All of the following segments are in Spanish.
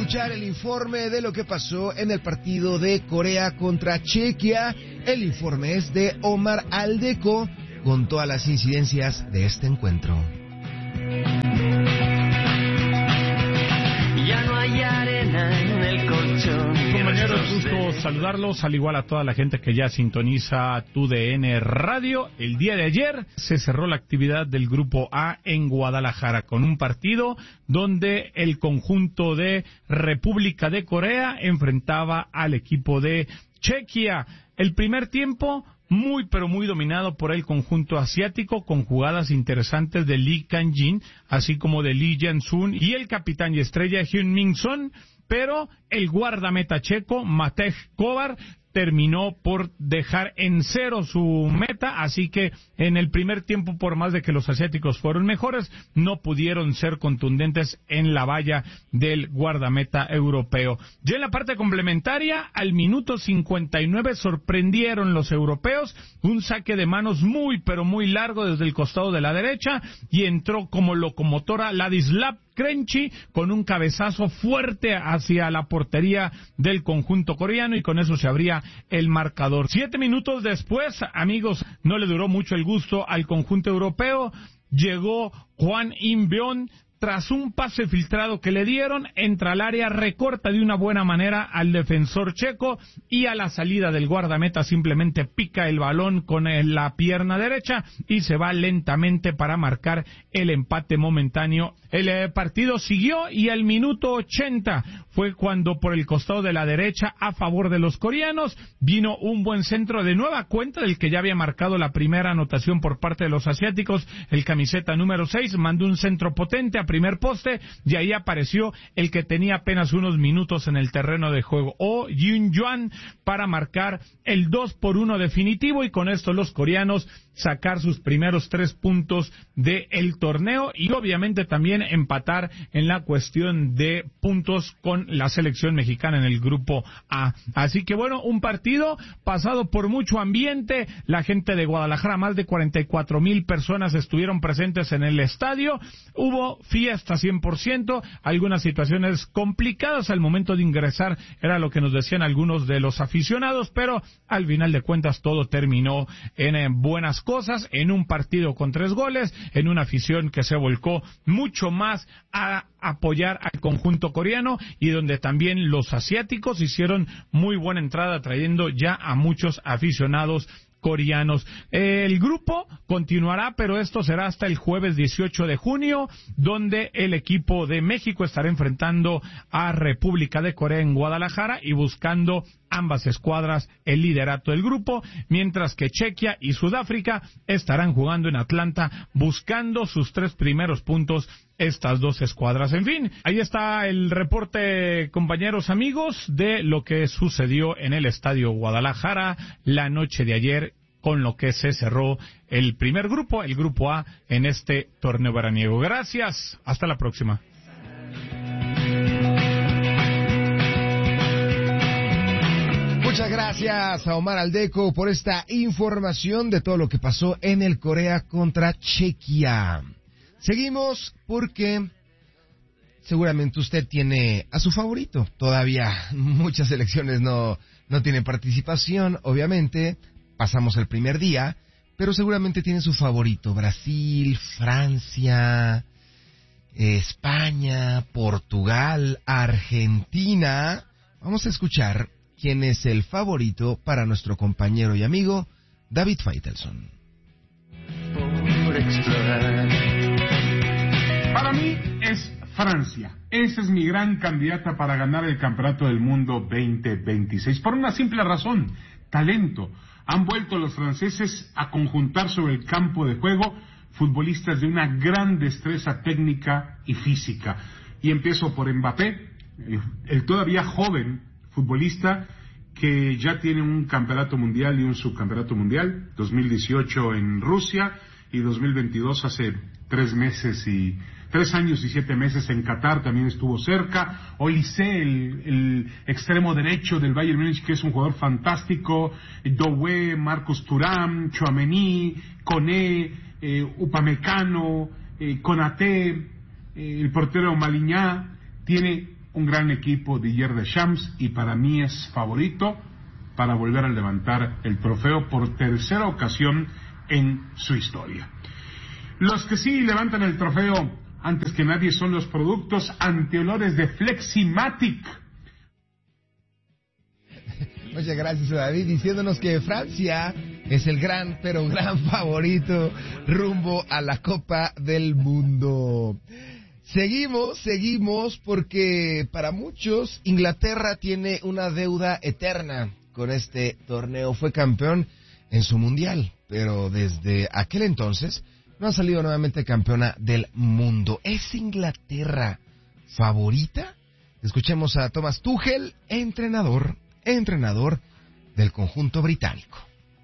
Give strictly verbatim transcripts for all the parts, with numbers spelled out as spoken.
escuchar el informe de lo que pasó en el partido de Corea contra Chequia. El informe es de Omar Aldeco con todas las incidencias de este encuentro. Ya no hay arena en el colchón. Compañeros, gusto saludarlos, al igual a toda la gente que ya sintoniza Tu D N Radio. El día de ayer se cerró la actividad del Grupo A en Guadalajara con un partido donde el conjunto de República de Corea enfrentaba al equipo de Chequia. El primer tiempo muy pero muy dominado por el conjunto asiático, con jugadas interesantes de Lee Kang-jin, así como de Lee Jan-sun y el capitán y estrella Heung-min Son, pero el guardameta checo Matej Kovar terminó por dejar en cero su meta, así que en el primer tiempo, por más de que los asiáticos fueron mejores, no pudieron ser contundentes en la valla del guardameta europeo. Ya en la parte complementaria, al minuto cincuenta y nueve sorprendieron los europeos, un saque de manos muy pero muy largo desde el costado de la derecha, y entró como locomotora Ladislav Krenchi con un cabezazo fuerte hacia la portería del conjunto coreano, y con eso se abría el marcador. Siete minutos después, amigos, no le duró mucho el gusto al conjunto europeo. Llegó Hwang In-beon. Tras un pase filtrado que le dieron, entra al área, recorta de una buena manera al defensor checo y a la salida del guardameta simplemente pica el balón con la pierna derecha y se va lentamente para marcar el empate momentáneo. El eh, partido siguió y al minuto ochenta fue cuando por el costado de la derecha a favor de los coreanos vino un buen centro de nueva cuenta del que ya había marcado la primera anotación por parte de los asiáticos. El camiseta número seis mandó un centro potente a primer poste y ahí apareció el que tenía apenas unos minutos en el terreno de juego, Oh Jin-yuan, para marcar el dos por uno definitivo, y con esto los coreanos sacar sus primeros tres puntos del torneo y obviamente también empatar en la cuestión de puntos con la selección mexicana en el grupo A. Así que bueno, un partido pasado por mucho ambiente. La gente de Guadalajara, más de cuarenta y cuatro mil personas estuvieron presentes en el estadio. Hubo fiesta cien por ciento, algunas situaciones complicadas al momento de ingresar, era lo que nos decían algunos de los aficionados, pero al final de cuentas todo terminó en, en buenas cosas, en un partido con tres goles, en una afición que se volcó mucho más a apoyar al conjunto coreano, y donde también los asiáticos hicieron muy buena entrada, trayendo ya a muchos aficionados coreanos. El grupo continuará, pero esto será hasta el jueves dieciocho de junio, donde el equipo de México estará enfrentando a República de Corea en Guadalajara y buscando ambas escuadras el liderato del grupo, mientras que Chequia y Sudáfrica estarán jugando en Atlanta buscando sus tres primeros puntos estas dos escuadras. En fin, ahí está el reporte, compañeros amigos, de lo que sucedió en el Estadio Guadalajara la noche de ayer, con lo que se cerró el primer grupo, el grupo A, en este torneo veraniego. Gracias, hasta la próxima. Muchas gracias a Omar Aldeco por esta información de todo lo que pasó en el Corea contra Chequia. Seguimos porque seguramente usted tiene a su favorito. Todavía muchas selecciones no, no tienen participación, obviamente. Pasamos el primer día, pero seguramente tiene su favorito. Brasil, Francia, España, Portugal, Argentina. Vamos a escuchar quién es el favorito para nuestro compañero y amigo David Faitelson. Por explorar. Para mí es Francia. Esa es mi gran candidata para ganar el Campeonato del Mundo veinte veintiséis. Por una simple razón: talento. Han vuelto los franceses a conjuntar sobre el campo de juego futbolistas de una gran destreza técnica y física. Y empiezo por Mbappé, el, el todavía joven futbolista que ya tiene un campeonato mundial y un subcampeonato mundial, dos mil dieciocho en Rusia y dos mil veintidós hace tres meses y tres años y siete meses en Qatar, también estuvo cerca. Olise, el, el extremo derecho del Bayern Múnich, que es un jugador fantástico. Doué, Marcos Thuram, Tchouaméni, Koné, eh, Upamecano, eh, Konaté, eh, el portero Maliñá. Tiene un gran equipo Didier Deschamps y para mí es favorito para volver a levantar el trofeo por tercera ocasión en su historia. Los que sí levantan el trofeo antes que nadie son los productos antiolores de Fleximatic. Muchas gracias a David diciéndonos que Francia es el gran, pero gran favorito rumbo a la Copa del Mundo. Seguimos, seguimos, porque para muchos Inglaterra tiene una deuda eterna con este torneo. Fue campeón en su mundial, pero desde aquel entonces no ha salido nuevamente campeona del mundo. ¿Es Inglaterra favorita? Escuchemos a Thomas Tuchel, entrenador, entrenador del conjunto británico.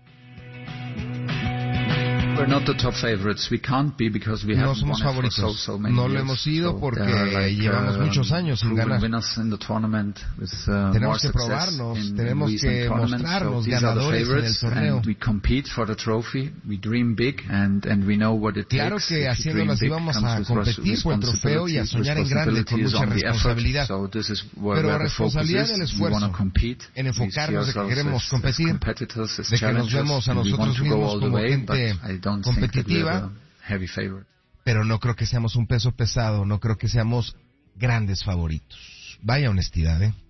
We're not the top favorites. We can't be because we No haven't somos won it for favoritos. so, so many No lo years. hemos sido So porque there are like, llevamos um, muchos años sin proven ganar. winners in the tournament with, uh, Tenemos more que success probarnos, in tenemos recent que tournaments. mostrarnos So these are the ganadores en el favorites, torneo. and we compete for the trophy. We dream big, and and we know what it Claro takes. que If you haciéndolo dream así big, vamos comes a with competir por el trofeo y a soñar en grande con responsibility is mucha on the effort. responsabilidad. So this is where, Pero where the focus responsabilidad en el is. We want to esfuerzo, compete. en We see enfocarnos de que ourselves queremos as- as competir, competitors, as de que nos challengers, vemos a and we want nosotros to go mismos all the como way, but gente I don't think that we're competitiva. the heavy favorite. Pero no creo que seamos un peso pesado, no creo que seamos grandes favoritos. Vaya honestidad, ¿eh?